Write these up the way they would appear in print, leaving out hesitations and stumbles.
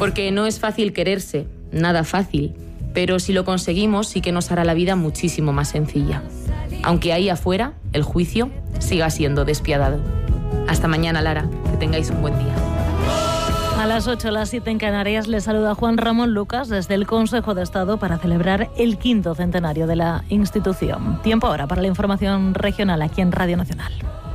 Porque no es fácil quererse, nada fácil, pero si lo conseguimos sí que nos hará la vida muchísimo más sencilla. Aunque ahí afuera el juicio siga siendo despiadado. Hasta mañana, Lara. Que tengáis un buen día. A las 8, las 7 en Canarias, les saluda Juan Ramón Lucas desde el Consejo de Estado para celebrar el 5º centenario de la institución. Tiempo ahora para la información regional aquí en Radio Nacional.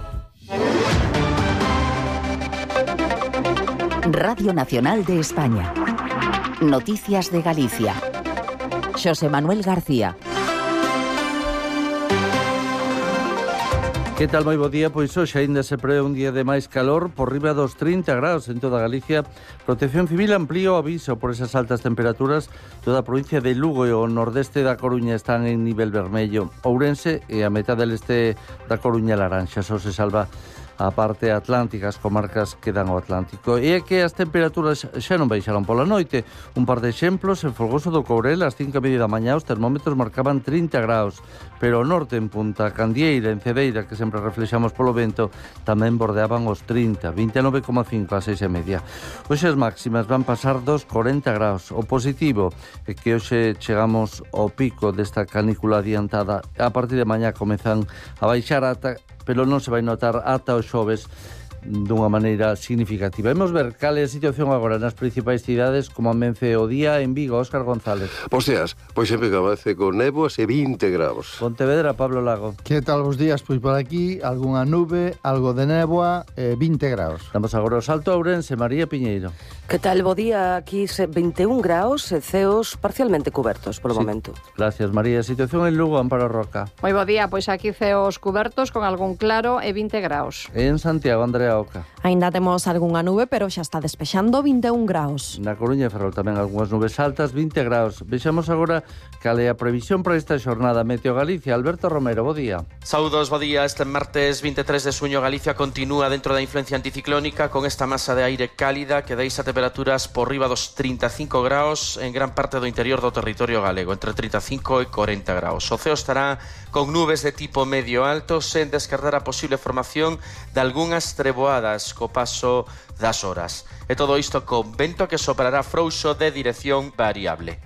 Radio Nacional de España. Noticias de Galicia. Xosé Manuel García. Que tal, moi bo día? Pois hoxe aínda se prevé un día de máis calor por riba dos 30 graus en toda Galicia. Protección Civil amplía o aviso por esas altas temperaturas. Toda a provincia de Lugo e o nordeste da Coruña están en nivel vermello. Ourense e a metade del este da Coruña laranxa. Só se salva a parte atlántica, as comarcas que dan ao Atlántico. E é que as temperaturas xa non baixaron pola noite. Un par de exemplos: en Folgoso do Courel, ás 5:30 da mañá, os termómetros marcaban 30 graus, pero ao norte, en Punta Candieira, en Cedeira, que sempre reflexamos polo vento, tamén bordeaban os 30, 29,5 ás 6:30. Hoxe as máximas van pasar dos 40 graus. O positivo é que hoxe chegamos ao pico desta canícula adiantada. A partir de mañá comezan a baixar pero non se vai notar ata os xoves dunha maneira significativa. Vamos ver cal é a situación agora nas principais cidades, como amence o día en Vigo. Óscar González. Bos días, pois en Vigo amence con néboas e 20 graus. Pontevedra, Pablo Lago. Que tal os días? Pois por aquí, algunha nube, algo de néboa, 20 graus. Damos agora o salto a Ourense, María Piñeiro. Que tal, bo día? Aquí 21 graus e ceos parcialmente cubertos polo momento. Gracias, María. Situación en Lugo, Amparo Roca. Moi bo día, pois aquí ceos cubertos con algún claro e 20 graus. En Santiago, Andrea Oca. Ainda temos algunha nube, pero xa está despexando, 21 graus. Na Coruña e Ferrol tamén algunhas nubes altas, 20 graus. Vexamos agora cal é a previsión para esta xornada. Meteo Galicia, Alberto Romero, bo día. Saúdos, bo día. Este martes 23 de xuño Galicia continúa dentro da influencia anticiclónica con esta masa de aire cálida que deixa temperaturas por riba dos 35 graus en gran parte do interior do territorio galego, entre 35 e 40 graus. O ceo estará con nubes de tipo medio alto, sen descartar a posible formación de algunhas treboadas co paso das horas. E todo isto con vento que soprará frouxo de dirección variable.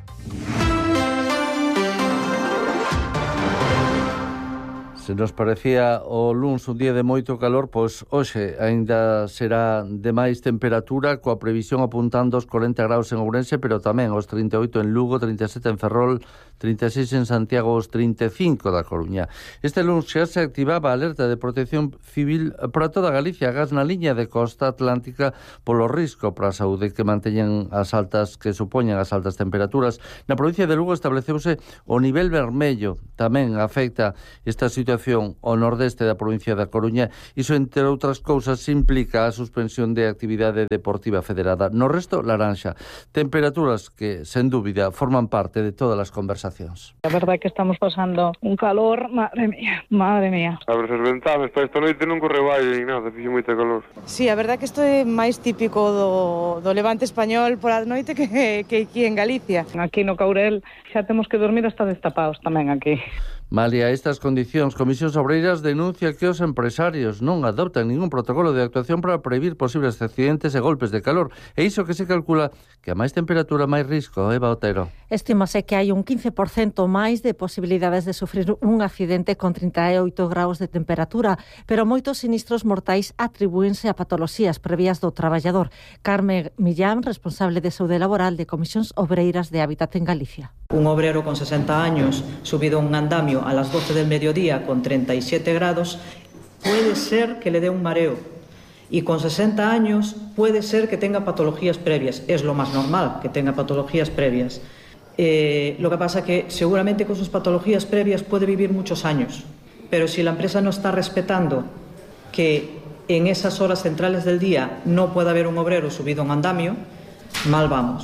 Se nos parecía o luns un día de moito calor, pois hoxe aínda será de máis temperatura, coa previsión apuntando aos 40 graus en Ourense, pero tamén aos 38 en Lugo, 37 en Ferrol, 36 en Santiago, aos 35 da Coruña. Este luns xa se activaba a alerta de protección civil para toda Galicia, gas na liña de costa atlántica polo risco para a saúde que manteñen as altas, que supoñen as altas temperaturas. Na provincia de Lugo estableceuse o nivel vermello, tamén afecta esta situación ao nordeste da provincia da Coruña. Iso, entre outras cousas, implica a suspensión de actividade deportiva federada. No resto, laranxa. Temperaturas que, sen dúbida, forman parte de todas as conversacións. A verdade é que estamos pasando un calor, madre mía. Abres as ventanas, para esta noite non correu aire nin nada, fixo moita calor. Sí, a verdade é que isto é máis típico do levante español por a noite que aquí en Galicia. Aquí no Courel xa temos que dormir hasta destapados tamén aquí. Malia estas condicións, Comisións Obreiras denuncia que os empresarios non adoptan ningún protocolo de actuación para previr posibles accidentes e golpes de calor. E iso que se calcula que a máis temperatura, máis risco, Eva Otero. Estímase que hai un 15% máis de posibilidades de sufrir un accidente con 38 graus de temperatura, pero moitos sinistros mortais atribúense a patoloxías previas do traballador. Carme Millán, responsable de saúde laboral de Comisións Obreiras de Hábitat en Galicia. Un obrero con 60 años subido a un andamio a las 12 del mediodía con 37 grados, puede ser que le dé un mareo. Y con 60 años puede ser que tenga patologías previas. Es lo más normal que tenga patologías previas. Lo que pasa que seguramente con sus patologías previas puede vivir muchos años. Pero si la empresa no está respetando que en esas horas centrales del día no puede haber un obrero subido a un andamio, mal vamos.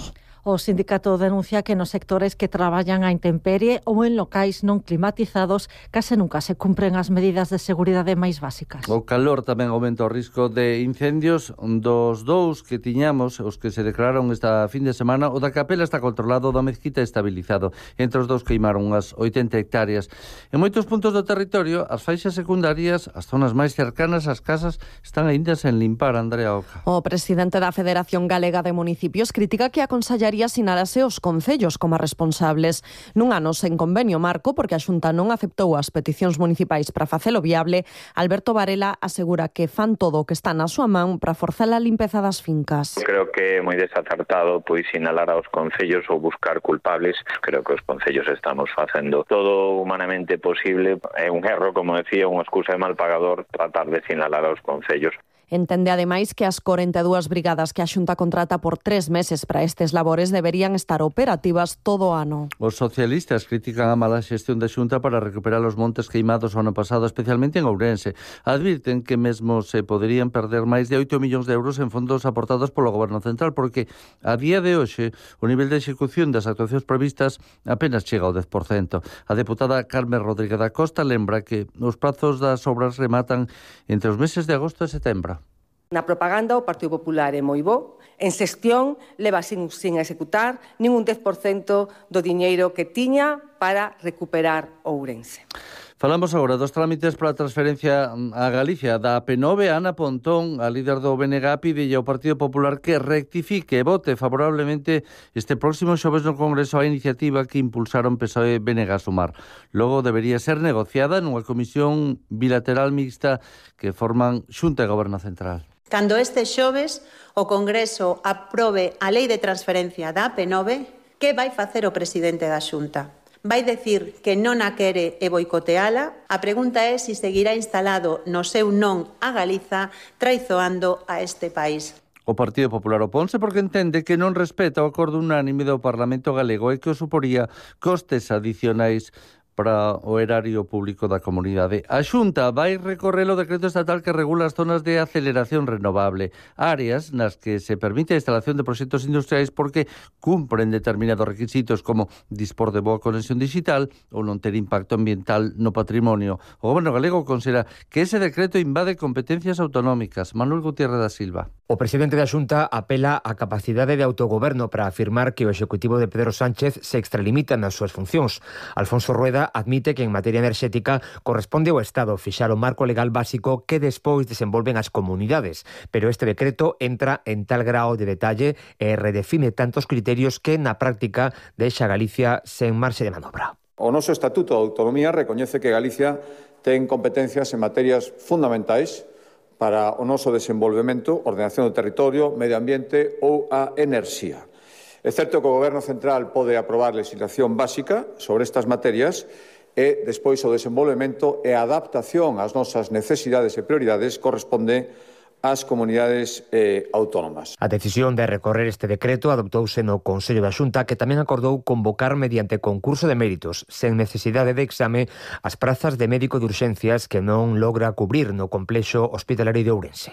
O sindicato denuncia que nos sectores que traballan a intemperie ou en locais non climatizados case nunca se cumpren as medidas de seguridade máis básicas. O calor tamén aumenta o risco de incendios. Dos dous que tiñamos, os que se declararon esta fin de semana, o da Capela está controlado, o da Mezquita estabilizado. Entre os dous queimaron unhas 80 hectáreas. En moitos puntos do territorio, as faixas secundarias, as zonas máis cercanas ás casas, están aínda sen limpar. Andrea Oca. O presidente da Federación Galega de Municipios critica que a Consellaría sinalase os concellos como responsables. Nun ano sen convenio marco, porque a Xunta non aceptou as peticións municipais para facelo viable, Alberto Varela asegura que fan todo o que está na súa man para forzar a limpeza das fincas. Creo que é moi desacertado pois sinalar aos concellos ou buscar culpables. Creo que os concellos estamos facendo todo humanamente posible. É un erro, como decía, unha excusa de mal pagador tratar de sinalar aos concellos. Entende ademais que as 42 brigadas que a Xunta contrata por 3 meses para estes labores deberían estar operativas todo o ano. Os socialistas critican a mala xestión da Xunta para recuperar os montes queimados o ano pasado, especialmente en Ourense. Advirten que mesmo se poderían perder máis de 8 millóns de euros en fondos aportados polo Goberno Central, porque a día de hoxe o nivel de execución das actuacións previstas apenas chega ao 10%. A deputada Carmen Rodríguez da Costa lembra que os prazos das obras rematan entre os meses de agosto e setembro. Na propaganda o Partido Popular é moi bo, en xestión leva sin executar nin un 10% do diñeiro que tiña para recuperar Ourense. Falamos agora dos trámites para a transferencia a Galicia da AP9. Ana Pontón, a líder do BNG, pide ao Partido Popular que rectifique e vote favorablemente este próximo xoves no Congreso a iniciativa que impulsaron PSOE e BNG a Sumar. Logo debería ser negociada nunha comisión bilateral mixta que forman Xunta e Goberno Central. Cando este xoves o Congreso aprobe a lei de transferencia da AP9, que vai facer o presidente da Xunta? Vai decir que non a quere e boicoteala? A pregunta é se seguirá instalado no seu non a Galiza, traizoando a este país. O Partido Popular oponse porque entende que non respeta o acordo unánime do Parlamento galego e que o suporía costes adicionais para o erario público da comunidade. A Xunta vai recorrer o decreto estatal que regula as zonas de aceleración renovable, áreas nas que se permite a instalación de proxectos industriais porque cumpren determinados requisitos como dispor de boa conexión digital ou non ter impacto ambiental no patrimonio. O Goberno galego considera que ese decreto invade competencias autonómicas. Manuel Gutiérrez da Silva. O presidente da Xunta apela á capacidade de autogoberno para afirmar que o executivo de Pedro Sánchez se extralimita nas súas funcións. Alfonso Rueda admite que en materia enerxética corresponde ao Estado fixar o marco legal básico que despois desenvolven as comunidades, pero este decreto entra en tal grao de detalle e redefine tantos criterios que na práctica deixa a Galicia sen marxe de manobra. O noso Estatuto de Autonomía recoñece que Galicia ten competencias en materias fundamentais para o noso desenvolvemento, ordenación do territorio, medio ambiente ou a enerxía. É certo que o Goberno Central pode aprobar legislación básica sobre estas materias e despois o desenvolvemento e a adaptación ás nosas necesidades e prioridades corresponde ás comunidades autónomas. A decisión de recorrer este decreto adoptouse no Consello da Xunta, que tamén acordou convocar mediante concurso de méritos, sen necesidade de exame, as prazas de médico de urxencias que non logra cubrir no complexo hospitalario de Ourense.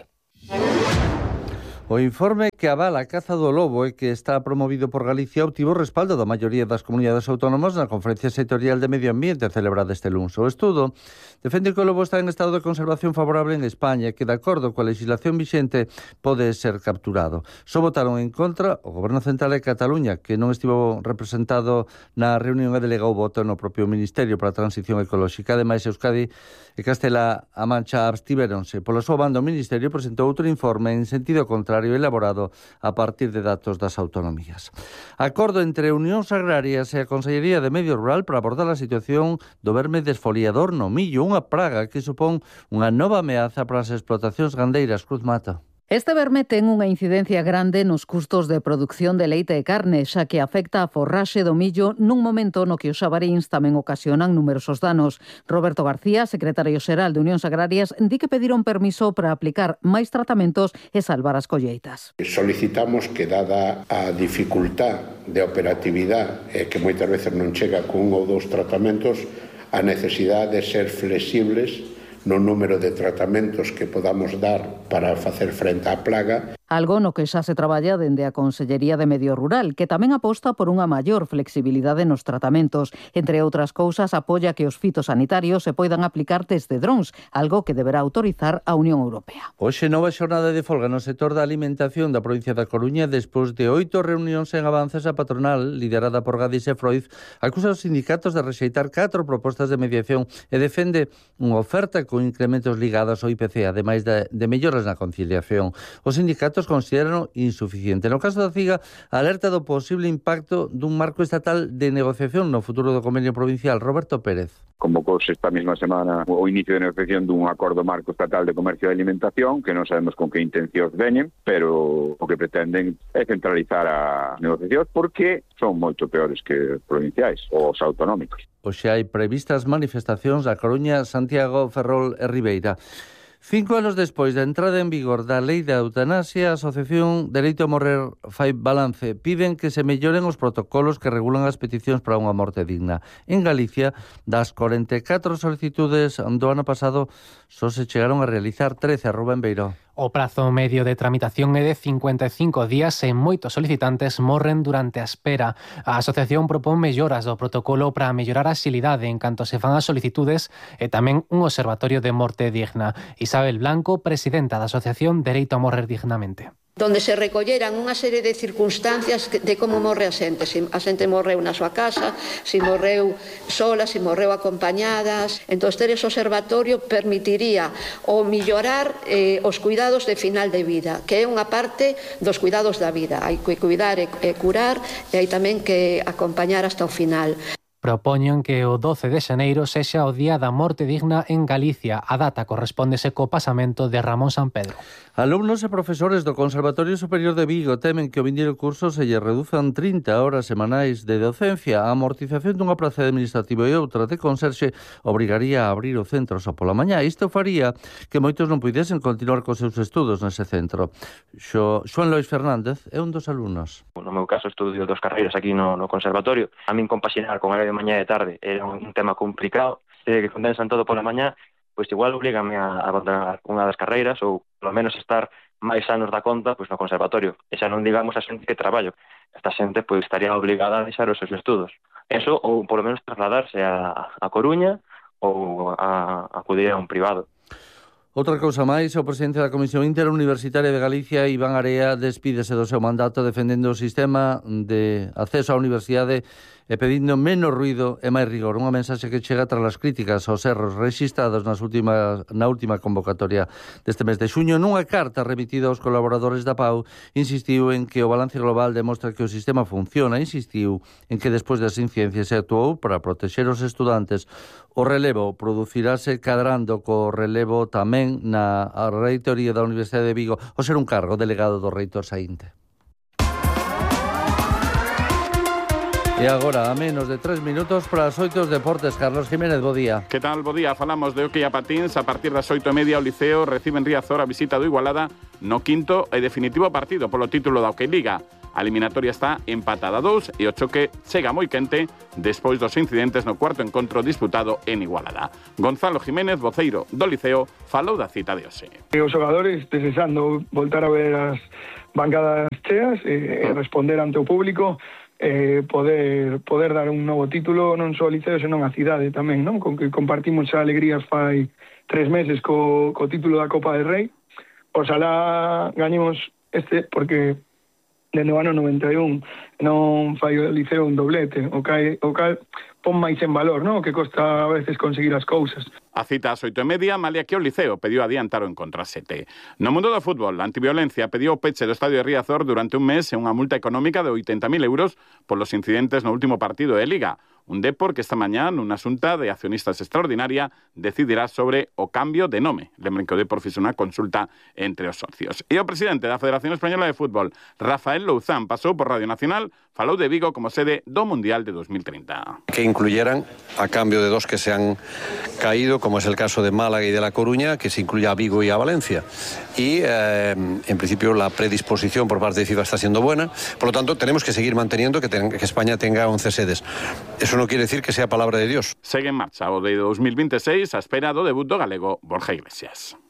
O informe que avala a caza do lobo e que está promovido por Galicia obtivo respaldo da maioría das comunidades autónomas na Conferencia Sectorial de Medio Ambiente celebrada este luns. O estudo defende que o lobo está en estado de conservación favorable en España e que, de acordo coa legislación vixente, pode ser capturado. Só votaron en contra o Goberno Central de Cataluña, que non estivo representado na reunión e delegou voto no propio Ministerio para a Transición Ecolóxica. Ademais, Euskadi e Castela-A Mancha abstiveronse. Polo súa banda, o Ministerio presentou outro informe en sentido contrario elaborado a partir de datos das autonomías. Acordo entre Unións Agrarias e a Consellería de Medio Rural para abordar a situación do verme desfoliador no millo, unha praga que supón unha nova ameaza para as explotacións gandeiras. Cruz Mata. Este verme ten unha incidencia grande nos custos de produción de leite e carne, xa que afecta a forraxe do millo nun momento no que os xabaríns tamén ocasionan numerosos danos. Roberto García, secretario xeral de Unións Agrarias, di que pediron permiso para aplicar máis tratamentos e salvar as colleitas. Solicitamos que, dada a dificultad de operatividade e que moitas veces non chega con un ou dous tratamentos, a necesidade de ser flexibles no número de tratamentos que podamos dar para facer frente á plaga. Algo no que xa se traballa dende a Consellería de Medio Rural, que tamén aposta por unha maior flexibilidade nos tratamentos. Entre outras cousas, apoia que os fitosanitarios se poidan aplicar desde drons, algo que deberá autorizar a Unión Europea. Hoxe nova xornada de folga no sector da alimentación da provincia da Coruña despois de 8 reunións en avances. A patronal, liderada por Gadis e Freud, acusa os sindicatos de rexeitar 4 propostas de mediación e defende unha oferta con incrementos ligados ao IPC, ademais de melloras na conciliación. Os sindicatos consideran insuficiente. No caso da CIGA, alerta do posible impacto dun marco estatal de negociación no futuro do convenio provincial. Roberto Pérez. Convocouse esta mesma semana o inicio de negociación dun acordo marco estatal de comercio e alimentación, que non sabemos con que intencións veñen, pero o que pretenden é centralizar a negociación porque son moito peores que provinciais ou os autonómicos. Hoxe hai previstas manifestacións a Coruña, Santiago, Ferrol e Ribeira. 5 anos despois da entrada en vigor da lei da eutanasia, a Asociación Dereito a Morrer fai balance. Piden que se melloren os protocolos que regulan as peticións para unha morte digna. En Galicia, das 44 solicitudes do ano pasado, só se chegaron a realizar 13. Rubén Beiró. O prazo medio de tramitación é de 55 días e moitos solicitantes morren durante a espera. A asociación propón melloras do protocolo para mellorar a axilidade en canto se fan as solicitudes e tamén un observatorio de morte digna. Isabel Blanco, presidenta da Asociación Dereito a Morrer Dignamente. Donde se recolleran unha serie de circunstancias de como morre a xente. Se a xente morreu na súa casa, se morreu sola, se morreu acompañadas. Entón, ter ese observatorio permitiría o mellorar os cuidados de final de vida, que é unha parte dos cuidados da vida. Hai que cuidar e curar, e hai tamén que acompañar hasta o final. Propoñen que o 12 de xaneiro sexa o Día da Morte Digna en Galicia. A data correspóndese co pasamento de Ramón San Pedro. Alumnos e profesores do Conservatorio Superior de Vigo temen que o vindeiro curso se lle reduzan 30 horas semanais de docencia. A amortización dunha praza de administrativo e outra de conserxe obrigaría a abrir o centro só pola mañá. Isto faría que moitos non puidesen continuar cos seus estudos nese centro. Xoan Lois Fernández é un dos alumnos. No meu caso, estudio 2 carreiras aquí no Conservatorio. A min compaxinar con horario de mañá e tarde era un tema complicado, que condensan todo pola mañá, pois igual oblígame a abandonar unha das carreiras ou polo menos estar máis anos da conta pois no Conservatorio. E xa non digamos a xente que traballo. Esta xente pois estaría obligada a deixar os seus estudos. Eso ou polo menos trasladarse a Coruña ou a acudir a un privado. Outra cousa máis, o presidente da Comisión Interuniversitaria de Galicia, Iván Area, despídese do seu mandato defendendo o sistema de acceso á universidade e pedindo menos ruido e máis rigor. Unha mensaxe que chega tras as críticas aos erros rexistrados na última convocatoria deste mes de xuño. Nunha carta remitida aos colaboradores da PAU, insistiu en que o balance global demostra que o sistema funciona. Insistiu en que despois das incidencias se actuou para protexer os estudantes. O relevo producirase cadrando co relevo tamén na reitoría da Universidade de Vigo, ao ser un cargo delegado do reitor saínte. E agora, a menos de 3 minutos para as 8 deportes. Carlos Jiménez, bo día. Que tal, bo día? Falamos de hockey a patins. A partir das 8:30 o Liceo recibe en Riazor a visita do Igualada no quinto e definitivo partido polo título da Hockey Liga. A eliminatoria está empatada a 2 e o choque chega moi quente despois dos incidentes no cuarto encontro disputado en Igualada. Gonzalo Jiménez, voceiro do Liceo, falou da cita de hoxe. Os xogadores desexando voltar a ver as bancadas cheas e responder ante o público, poder dar un novo título non só ao Liceo, senón á cidade tamén, non? Con que compartimos xa alegrías fai 3 meses co título da Copa del Rei. Oxalá gañemos porque dende o ano 91 non fai o Liceo un doblete, o cal pon máis en valor, non? Que costa a veces conseguir as cousas. A cita ás 8:30, malia que o Liceo pediu adiantar o encontro a 7. No mundo do fútbol, a Antiviolencia pediu o peche do estadio de Riazor durante un mes e unha multa económica de 80.000 euros polos incidentes no último partido de Liga. Un Depor que esta mañá, nunha xunta de accionistas extraordinaria, decidirá sobre o cambio de nome. Lembren que o Depor fixe unha consulta entre os socios. E o presidente da Federación Española de Fútbol, Rafael Louzán, pasou por Radio Nacional, falou de Vigo como sede do Mundial de 2030. Que incluyeran, a cambio de 2 que se han caído, como es el caso de Málaga y de La Coruña, que se incluya a Vigo y a Valencia. Y, en principio, la predisposición por parte de FIFA está siendo buena. Por lo tanto, tenemos que seguir manteniendo que España tenga 11 sedes. Eso no quiere decir que sea palabra de Dios. Segue en marcha o de 2026 a espera do debut do galego Borja Iglesias.